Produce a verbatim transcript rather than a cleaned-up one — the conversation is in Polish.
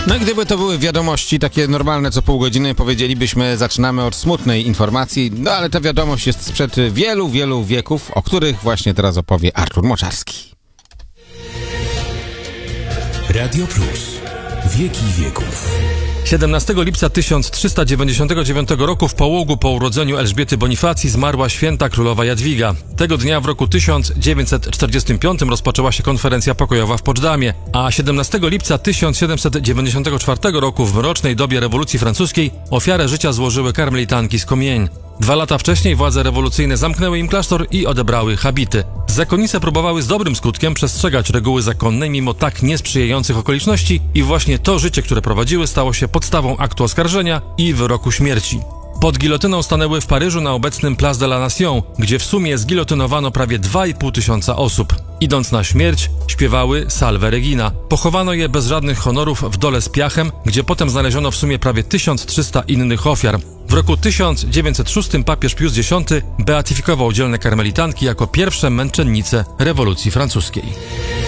No i gdyby to były wiadomości takie normalne co pół godziny, powiedzielibyśmy, zaczynamy od smutnej informacji, no ale ta wiadomość jest sprzed wielu, wielu wieków, o których właśnie teraz opowie Artur Moczarski. Radio Plus. Wieki wieków. siedemnastego lipca tysiąc trzysta dziewięćdziesiątego dziewiątego roku w Połogu po urodzeniu Elżbiety Bonifacji zmarła święta królowa Jadwiga. Tego dnia w roku tysiąc dziewięćset czterdziestym piątym rozpoczęła się konferencja pokojowa w Poczdamie, a siedemnastego lipca tysiąc siedemset dziewięćdziesiątego czwartego roku w mrocznej dobie rewolucji francuskiej ofiarę życia złożyły karmelitanki z Compiègne. Dwa lata wcześniej władze rewolucyjne zamknęły im klasztor i odebrały habity. Zakonnice próbowały z dobrym skutkiem przestrzegać reguły zakonnej mimo tak niesprzyjających okoliczności i właśnie to życie, które prowadziły, stało się podstawą aktu oskarżenia i wyroku śmierci. Pod gilotyną stanęły w Paryżu na obecnym Place de la Nation, gdzie w sumie zgilotynowano prawie dwa i pół tysiąca osób. Idąc na śmierć, śpiewały Salve Regina. Pochowano je bez żadnych honorów w dole z piachem, gdzie potem znaleziono w sumie prawie tysiąc trzysta innych ofiar. W roku tysiąc dziewięćset szóstym papież Pius X beatyfikował dzielne karmelitanki jako pierwsze męczennice rewolucji francuskiej.